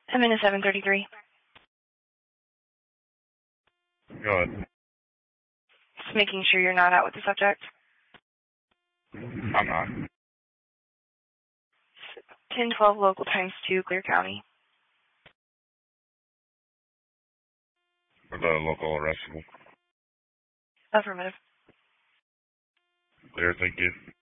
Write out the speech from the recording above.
I'm in a 733. Go ahead. Just making sure you're not out with the subject. I'm not. 1012 local times 2, Clear County. For the local arrestable. Affirmative. Clear, thank you.